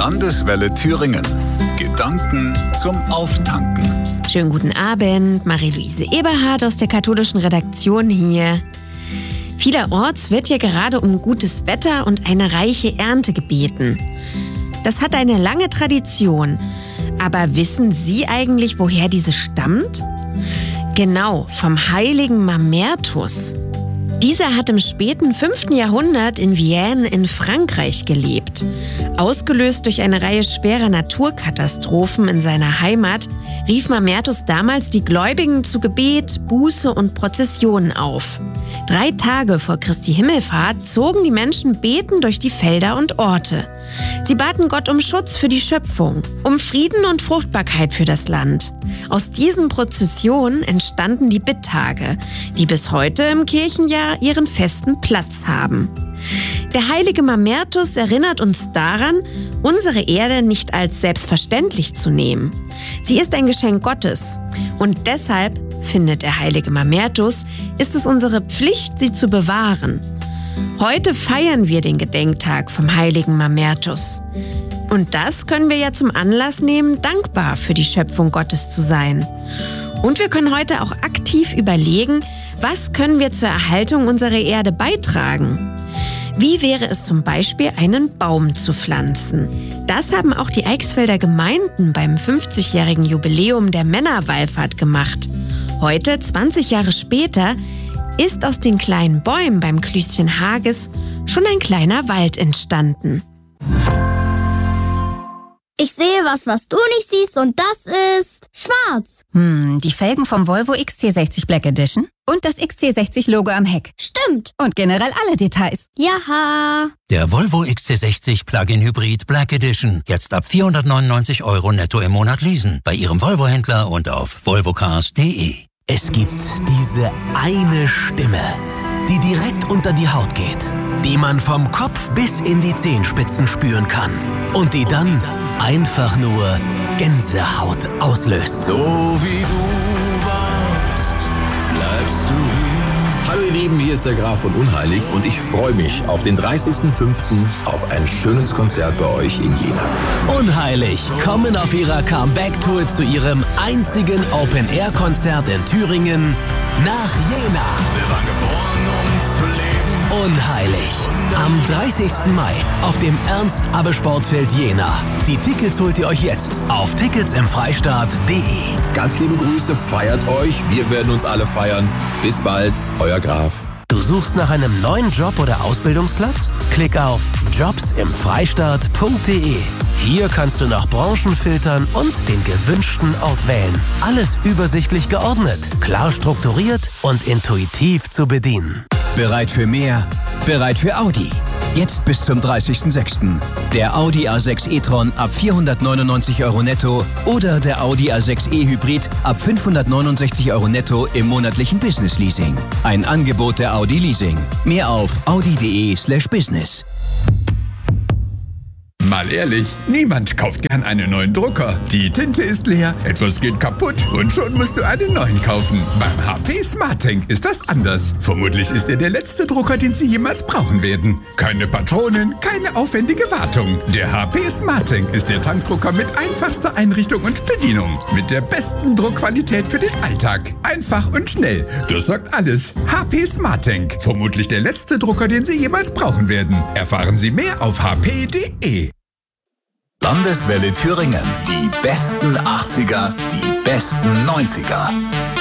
Landeswelle Thüringen. Gedanken zum Auftanken. Schönen guten Abend, Marie-Louise Eberhardt aus der katholischen Redaktion hier. Vielerorts wird ja gerade um gutes Wetter und eine reiche Ernte gebeten. Das hat eine lange Tradition. Aber wissen Sie eigentlich, woher diese stammt? Genau, vom heiligen Mamertus. Dieser hat im späten 5. Jahrhundert in Vienne in Frankreich gelebt. Ausgelöst durch eine Reihe schwerer Naturkatastrophen in seiner Heimat, rief Mamertus damals die Gläubigen zu Gebet, Buße und Prozessionen auf. 3 Tage vor Christi Himmelfahrt zogen die Menschen betend durch die Felder und Orte. Sie baten Gott um Schutz für die Schöpfung, um Frieden und Fruchtbarkeit für das Land. Aus diesen Prozessionen entstanden die Bittage, die bis heute im Kirchenjahr ihren festen Platz haben. Der heilige Mamertus erinnert uns daran, unsere Erde nicht als selbstverständlich zu nehmen. Sie ist ein Geschenk Gottes. Und deshalb, findet der heilige Mamertus, ist es unsere Pflicht, sie zu bewahren. Heute feiern wir den Gedenktag vom heiligen Mamertus. Und das können wir ja zum Anlass nehmen, dankbar für die Schöpfung Gottes zu sein. Und wir können heute auch aktiv überlegen, was können wir zur Erhaltung unserer Erde beitragen? Wie wäre es zum Beispiel, einen Baum zu pflanzen? Das haben auch die Eichsfelder Gemeinden beim 50-jährigen Jubiläum der Männerwallfahrt gemacht. Heute, 20 Jahre später, ist aus den kleinen Bäumen beim Klüschen Hages schon ein kleiner Wald entstanden. Ich sehe was du nicht siehst, und das ist schwarz. Die Felgen vom Volvo XC60 Black Edition und das XC60-Logo am Heck. Stimmt. Und generell alle Details. Jaha. Der Volvo XC60 Plug-in Hybrid Black Edition. Jetzt ab 499 € netto im Monat leasen. Bei Ihrem Volvo-Händler und auf volvocars.de. Es gibt diese eine Stimme, die direkt unter die Haut geht, die man vom Kopf bis in die Zehenspitzen spüren kann und die dann einfach nur Gänsehaut auslöst. So wie du warst, bleibst du hier. Hallo ihr Lieben, hier ist der Graf von Unheilig und ich freue mich auf den 30.05. auf ein schönes Konzert bei euch in Jena. Unheilig kommen auf ihrer Comeback-Tour zu ihrem einzigen Open-Air-Konzert in Thüringen nach Jena. Wir waren geboren, um zu leben. Unheilig. Am 30. Mai auf dem Ernst-Abbe-Sportfeld Jena. Die Tickets holt ihr euch jetzt auf ticketsimfreistaat.de. Ganz liebe Grüße, feiert euch, wir werden uns alle feiern. Bis bald, euer Graf. Du suchst nach einem neuen Job oder Ausbildungsplatz? Klick auf jobsimfreistaat.de. Hier kannst du nach Branchen filtern und den gewünschten Ort wählen. Alles übersichtlich geordnet, klar strukturiert und intuitiv zu bedienen. Bereit für mehr? Bereit für Audi. Jetzt bis zum 30.06. Der Audi A6 e-tron ab 499 € netto oder der Audi A6 e-Hybrid ab 569 € netto im monatlichen Business-Leasing. Ein Angebot der Audi Leasing. Mehr auf audi.de/business. Mal ehrlich, niemand kauft gern einen neuen Drucker. Die Tinte ist leer, etwas geht kaputt und schon musst du einen neuen kaufen. Beim HP SmartTank ist das anders. Vermutlich ist er der letzte Drucker, den Sie jemals brauchen werden. Keine Patronen, keine aufwendige Wartung. Der HP SmartTank ist der Tankdrucker mit einfachster Einrichtung und Bedienung. Mit der besten Druckqualität für den Alltag. Einfach und schnell. Das sagt alles. HP SmartTank. Vermutlich der letzte Drucker, den Sie jemals brauchen werden. Erfahren Sie mehr auf hp.de. Landeswelle Thüringen. Die besten 80er, die besten 90er.